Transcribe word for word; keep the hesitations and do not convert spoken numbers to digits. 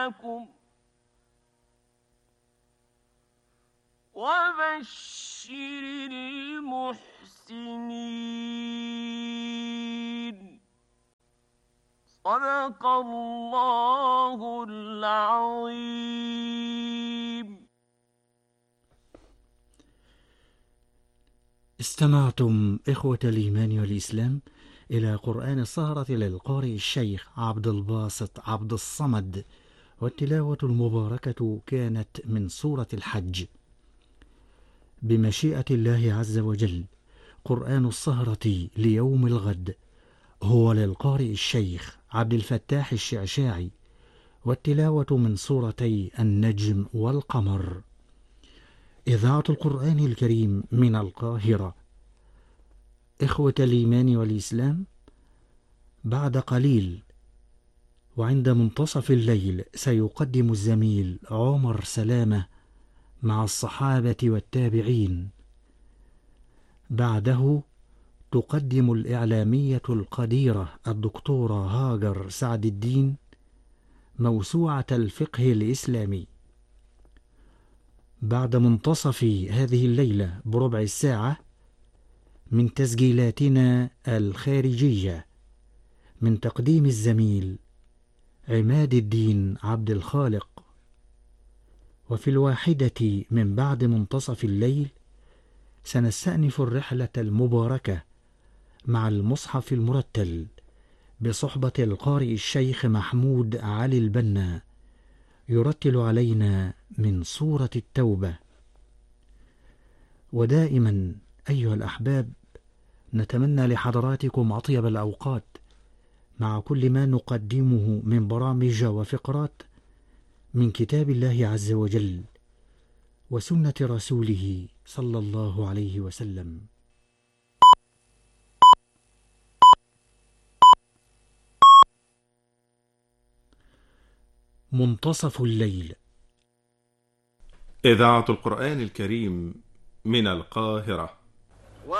لكم وبشر المحسنين. صدق الله العظيم. استمعتم إخوة الإيمان والإسلام إلى قرآن السهرة للقارئ الشيخ عبد الباسط عبد الصمد، والتلاوة المباركة كانت من سورة الحج. بمشيئة الله عز وجل قرآن السهرة ليوم الغد هو للقارئ الشيخ عبد الفتاح الشعشاعي، والتلاوة من سورتي النجم والقمر. إذاعة القرآن الكريم من القاهرة. إخوة الإيمان والإسلام، بعد قليل وعند منتصف الليل سيقدم الزميل عمر سلامة مع الصحابة والتابعين. بعده تقدم الإعلامية القديرة الدكتورة هاجر سعد الدين موسوعة الفقه الإسلامي. بعد منتصف هذه الليلة بربع الساعة من تسجيلاتنا الخارجية من تقديم الزميل عماد الدين عبد الخالق. وفي الواحدة من بعد منتصف الليل سنستأنف الرحلة المباركة مع المصحف المرتل بصحبة القارئ الشيخ محمود علي البنا، يرتل علينا من سورة التوبة. ودائما أيها الأحباب نتمنى لحضراتكم أطيب الأوقات مع كل ما نقدمه من برامج وفقرات من كتاب الله عز وجل وسنة رسوله صلى الله عليه وسلم. منتصف الليل. إذاعة القرآن الكريم من القاهرة.